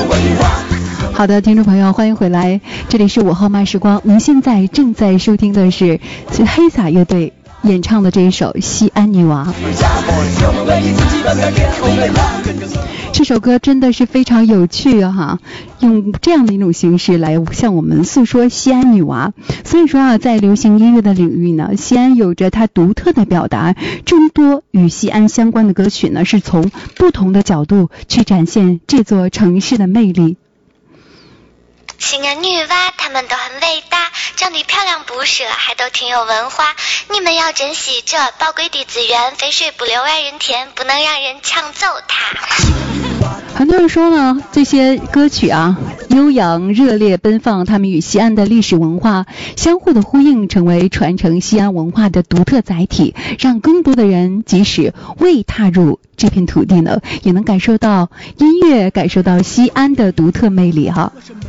好的，听众朋友，欢迎回来，这里是5号慢时光。您现在正在收听的是黑撒乐队演唱的这一首《西安女娃》。这首歌真的是非常有趣哈，用这样的一种形式来向我们诉说西安女娃。所以说在流行音乐的领域呢，西安有着它独特的表达，众多与西安相关的歌曲呢，是从不同的角度去展现这座城市的魅力。 西安女娃她们都很伟大，长得漂亮不说，还都挺有文化。你们要珍惜这宝贵的资源，肥水不流外人田，不能让人抢走它。 很多人说呢，这些歌曲啊，悠扬、热烈、奔放，他们与西安的历史文化相互的呼应，成为传承西安文化的独特载体，让更多的人即使未踏入这片土地呢，也能感受到音乐，感受到西安的独特魅力哈。